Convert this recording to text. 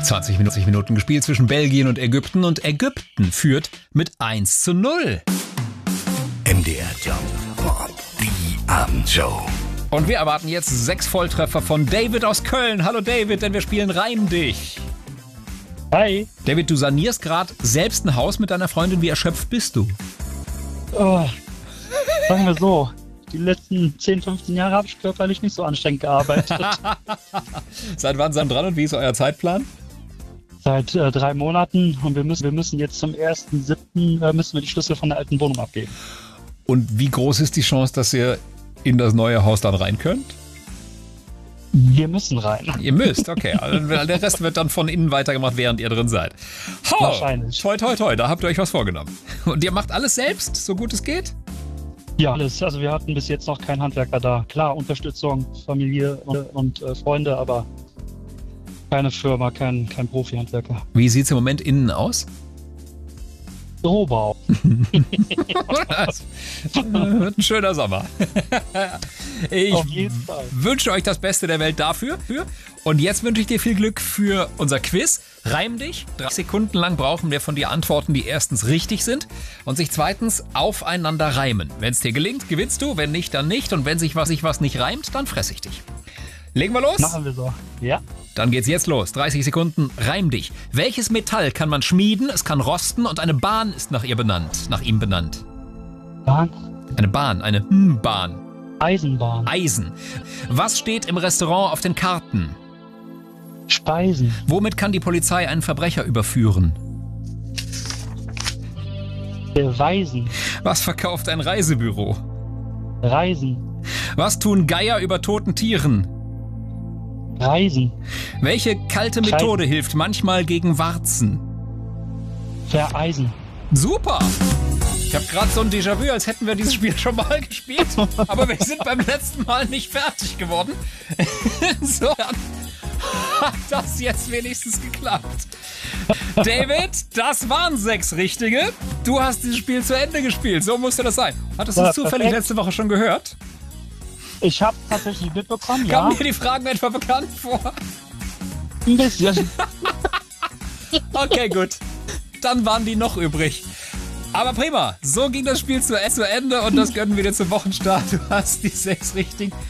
20 Minuten gespielt zwischen Belgien und Ägypten führt mit 1:0. MDR Jump, die Abendshow. Und wir erwarten jetzt 6 Volltreffer von David aus Köln. Hallo David, denn wir spielen Reim dich. Hi. David, du sanierst gerade selbst ein Haus mit deiner Freundin. Wie erschöpft bist du? Oh, sagen wir so, die letzten 10, 15 Jahre habe ich körperlich nicht so anstrengend gearbeitet. Seit wann seid ihr dran und wie ist euer Zeitplan? Seit 3 Monaten und wir müssen jetzt zum 1.7. müssen wir die Schlüssel von der alten Wohnung abgeben. Und wie groß ist die Chance, dass ihr in das neue Haus dann rein könnt? Wir müssen rein. Ihr müsst, okay. Also der Rest wird dann von innen weitergemacht, während ihr drin seid. Wahrscheinlich. Toi, toi, toi, da habt ihr euch was vorgenommen. Und ihr macht alles selbst, so gut es geht? Ja, alles. Also wir hatten bis jetzt noch keinen Handwerker da. Klar, Unterstützung, Familie und Freunde, aber keine Firma, kein Profi-Handwerker. Wie sieht es im Moment innen aus? Rohbau. Das wird ein schöner Sommer. Ich Auf jeden Fall. wünsche euch das Beste der Welt dafür. Und jetzt wünsche ich dir viel Glück für unser Quiz. Reim dich. 3 Sekunden lang brauchen wir von dir Antworten, die erstens richtig sind und sich zweitens aufeinander reimen. Wenn es dir gelingt, gewinnst du. Wenn nicht, dann nicht. Und wenn sich was nicht reimt, dann fress ich dich. Legen wir los? Machen wir so. Ja. Dann geht's jetzt los. 30 Sekunden, reim dich. Welches Metall kann man schmieden, es kann rosten und eine Bahn ist nach ihm benannt? Bahn. Eine Bahn, eine Bahn. Eisenbahn. Eisen. Was steht im Restaurant auf den Karten? Speisen. Womit kann die Polizei einen Verbrecher überführen? Beweisen. Was verkauft ein Reisebüro? Reisen. Was tun Geier über toten Tieren? Reisen. Welche kalte Methode hilft manchmal gegen Warzen? Vereisen. Super! Ich habe gerade so ein Déjà-vu, als hätten wir dieses Spiel schon mal gespielt. Aber wir sind beim letzten Mal nicht fertig geworden. So, dann hat das jetzt wenigstens geklappt. David, das waren 6 richtige. Du hast dieses Spiel zu Ende gespielt. So musste das sein. Hattest du es zufällig letzte Woche schon gehört? Ich habe tatsächlich mitbekommen, ja. Kamen dir die Fragen etwa bekannt vor? Ein bisschen. Okay, gut. Dann waren die noch übrig. Aber prima, so ging das Spiel zu Ende und das gönnen wir dir zum Wochenstart. Du hast die 6 richtigen.